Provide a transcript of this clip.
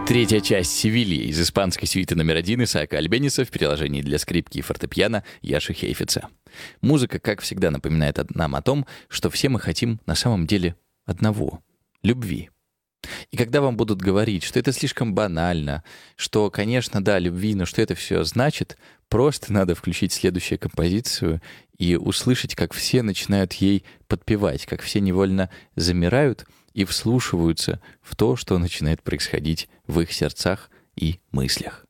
Третья часть «Севильи» из испанской сюиты номер 1 Исаака Альбениса в переложении для скрипки и фортепиано Яши Хейфица. Музыка, как всегда, напоминает нам о том, что все мы хотим на самом деле одного — любви. И когда вам будут говорить, что это слишком банально, что, конечно, да, любви, но что это все значит, просто надо включить следующую композицию и услышать, как все начинают ей подпевать, как все невольно замирают и вслушиваются в то, что начинает происходить в их сердцах и мыслях.